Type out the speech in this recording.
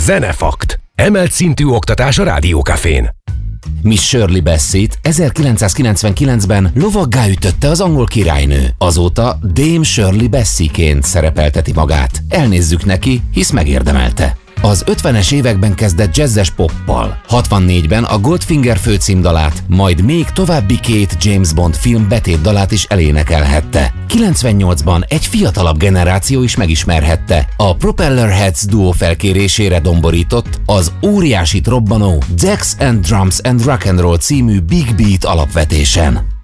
Zenefakt. Emelt szintű oktatás a Rádió Cafén. Miss Shirley Bassey-t 1999-ben lovaggá ütötte az angol királynő. Azóta Dame Shirley Bassey-ként szerepelteti magát. Elnézzük neki, hisz megérdemelte. Az 50-es években kezdett jazzes poppal, 64-ben a Goldfinger főcímdalát, majd még további 2 James Bond film betétdalát is elénekelhette. 98-ban egy fiatalabb generáció is megismerhette. A Propellerheads duó felkérésére domborított az óriásit robbanó Decks and Drums and Rock and Roll című Big Beat alapvetésen.